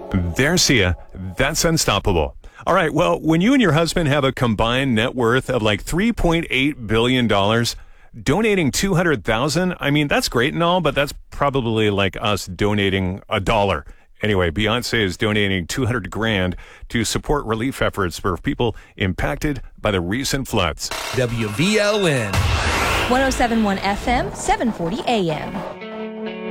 There's Sia. That's unstoppable. All right, well, when you and your husband have a combined net worth of like $3.8 billion, donating $200,000, I mean, that's great and all, but that's probably like us donating $1. Anyway, Beyonce is donating $200,000 to support relief efforts for people impacted by the recent floods. WVLN. 107.1 FM, 740 AM.